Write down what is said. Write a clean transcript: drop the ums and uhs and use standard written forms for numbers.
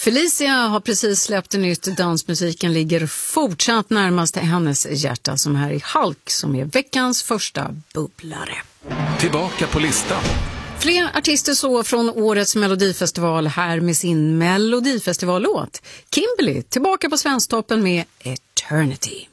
Felicia har precis släppt en nytt. Dansmusiken ligger fortsatt närmast hennes hjärta, som här i Hulk, som är veckans första bubblare. Tillbaka på listan. Fler artister så från årets Melodifestival här med sin Melodifestivallåt. Kimberly tillbaka på Svensktoppen med Eternity.